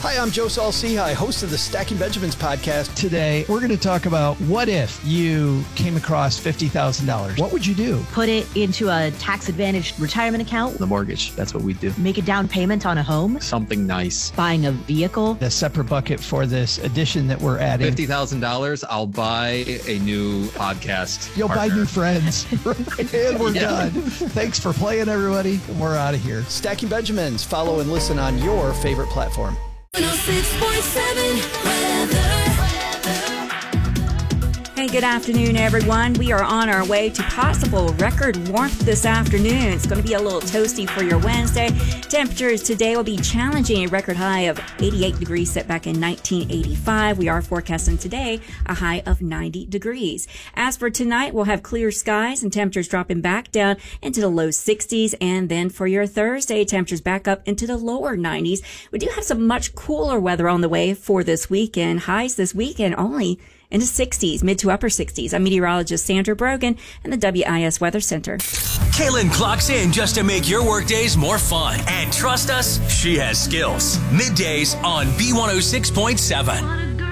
Hi, I'm Joe Saul-Sehy, host of the Stacking Benjamins podcast. Today, we're going to talk about what if you came across $50,000? What would you do? Put it into a tax-advantaged retirement account. The mortgage, that's what we do. Make a down payment on a home. Something nice. Buying a vehicle. A separate bucket for this addition that we're adding. $50,000, I'll buy a new podcast. You'll partner. buy new friends. And we're done. Thanks for playing, everybody. And we're out of here. Stacking Benjamins. Follow and listen on your favorite platform. 106.7 weather. Hey, good afternoon, everyone. We are on our way to possible record warmth this afternoon. It's going to be a little toasty for your Wednesday. Temperatures today will be challenging, a record high of 88 degrees set back in 1985. We are forecasting today a high of 90 degrees. As for tonight, we'll have clear skies and temperatures dropping back down into the low 60s. And then for your Thursday, temperatures back up into the lower 90s. We do have some much cooler weather on the way for this weekend. Highs this weekend only into 60s, mid to upper 60s. I'm meteorologist Sandra Brogan in the WIS Weather Center. Kaylin clocks in just to make your workdays more fun. And trust us, she has skills. Middays on B106.7.